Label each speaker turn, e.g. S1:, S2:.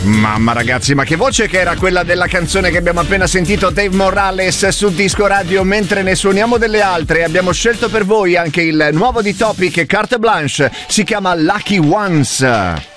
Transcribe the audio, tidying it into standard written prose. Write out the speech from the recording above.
S1: Mamma ragazzi, ma che voce che era quella della canzone che abbiamo appena sentito, Dave Morales su Disco Radio. Mentre ne suoniamo delle altre, abbiamo scelto per voi anche il nuovo di Topic, Carte Blanche, si chiama Lucky Ones.